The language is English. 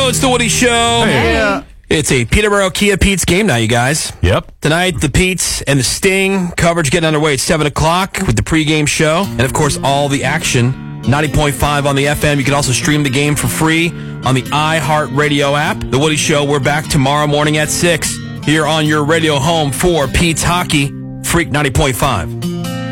it's the Woody Show. Hey. It's a Peterborough Kia Pete's game night, you guys. Yep. Tonight, the Pete's and the Sting coverage getting underway at 7 o'clock with the pregame show. And, of course, all the action, 90.5 on the FM. You can also stream the game for free on the iHeartRadio app. The Woody Show, we're back tomorrow morning at 6 here on your radio home for Pete's Hockey, Freak 90.5.